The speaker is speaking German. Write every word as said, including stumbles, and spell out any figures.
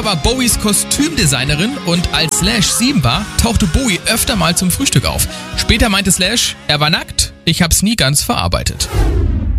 Mutter war Bowies Kostümdesignerin und als Slash sieben war, tauchte Bowie öfter mal zum Frühstück auf. Später meinte Slash, er war nackt, ich hab's nie ganz verarbeitet.